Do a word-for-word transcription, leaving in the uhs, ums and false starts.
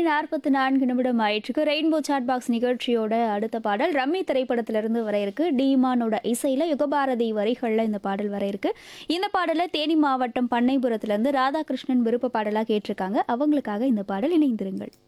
நாற்பத்தி நான்கு நிமிடம் ஆயிற்றுக்கு ரெயின்போ சாட் பாக்ஸ் நிகழ்ச்சியோட அடுத்த பாடல் ரம்மி திரைப்படத்திலிருந்து வர இருக்கு. டீமானோட இசையில யுகபாரதி வரிகள்ல இந்த பாடல் வர இருக்கு. இந்த பாடலை தேனி மாவட்டம் பண்ணைபுரத்திலிருந்து ராதாகிருஷ்ணன் விருப்ப பாடலா கேட்டிருக்காங்க. அவங்களுக்காக இந்த பாடல் இணைந்திருங்கள்.